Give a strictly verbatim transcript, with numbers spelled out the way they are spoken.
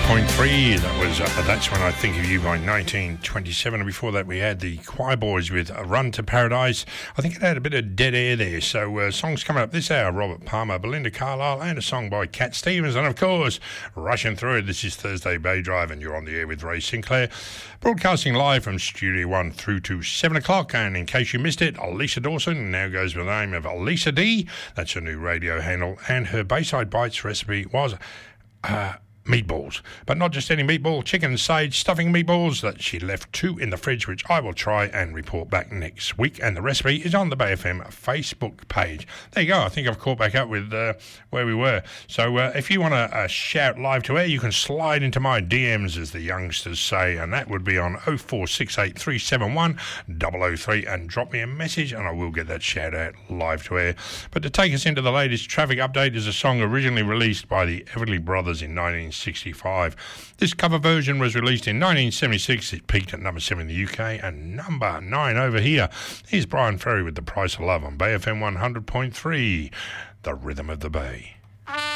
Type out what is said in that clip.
point three. That was uh, That's When I Think of You by nineteen twenty-seven. And before that, we had the Choir Boys with A Run to Paradise. I think it had a bit of dead air there. So, uh, songs coming up this hour: Robert Palmer, Belinda Carlisle, and a song by Cat Stevens. And of course, rushing through it, this is Thursday Bay Drive, and you're on the air with Ray Sinclair, broadcasting live from Studio One through to seven o'clock. And in case you missed it, Alicia Dawson now goes by the name of Lisa D. That's her new radio handle, and her Bayside Bites recipe was Uh, meatballs, but not just any meatball, chicken, sage, stuffing meatballs that she left two in the fridge, which I will try and report back next week. And the recipe is on the Bay F M Facebook page. There you go. I think I've caught back up with uh, where we were. So uh, if you want to uh, shout live to air, you can slide into my D Ms, as the youngsters say, and that would be on oh four six eight, three seven one, double oh three, and drop me a message and I will get that shout out live to air. But to take us into the latest traffic update is a song originally released by the Everly Brothers in nineteen sixty-five. This cover version was released in nineteen seventy-six. It peaked at number seven in the U K and number nine over here. Here's Brian Ferry with The Price of Love on Bay F M one hundred point three, the rhythm of the Bay.